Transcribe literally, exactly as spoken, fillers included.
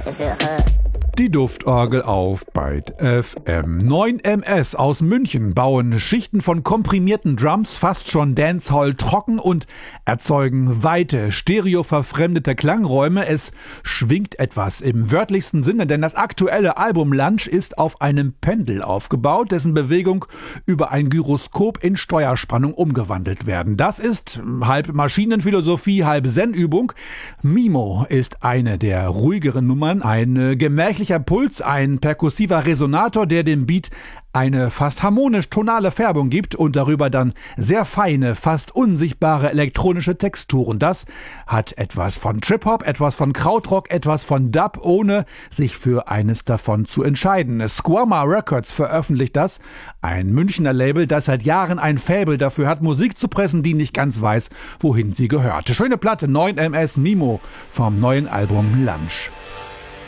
If it hurt. Die Duftorgel auf Byte F M. neun M S aus München bauen Schichten von komprimierten Drums fast schon Dancehall trocken und erzeugen weite, stereoverfremdete Klangräume. Es schwingt etwas im wörtlichsten Sinne, denn das aktuelle Album Lunch ist auf einem Pendel aufgebaut, dessen Bewegung über ein Gyroskop in Steuerspannung umgewandelt werden. Das ist halb Maschinenphilosophie, halb Zen-Übung. Mimo ist eine der ruhigeren Nummern, eine gemächliche Puls, ein perkussiver Resonator, der dem Beat eine fast harmonisch tonale Färbung gibt und darüber dann sehr feine, fast unsichtbare elektronische Texturen. Das hat etwas von Trip-Hop, etwas von Krautrock, etwas von Dub, ohne sich für eines davon zu entscheiden. Squamma Records veröffentlicht das, ein Münchner Label, das seit Jahren ein Faible dafür hat, Musik zu pressen, die nicht ganz weiß, wohin sie gehört. Schöne Platte, neun M S Mimo vom neuen Album Lunch.